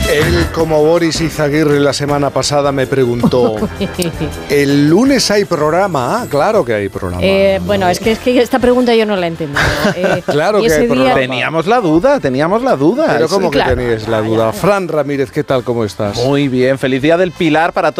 Él, como Boris Izaguirre la semana pasada, me preguntó, ¿el lunes hay programa? Ah, claro que hay programa. Bueno, es que esta pregunta yo no la entiendo. Claro que hay programa. Teníamos la duda. Pero ¿cómo Sí, que claro. teníais la duda? Fran Ramírez, ¿qué tal? ¿Cómo estás? Muy bien, feliz día del Pilar para todos.